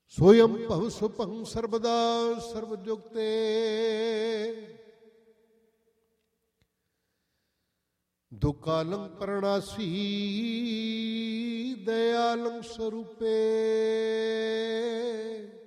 ਸੋਯਮ ਭਵ ਸੁਭੰ ਸਰਬਦਾ ਸਰਵਜੁਗਤੇ ਦੁਕਾਲੰ ਪ੍ਰਣਾਸੀ ਦਇਆਲੰ ਸਰੂਪੇ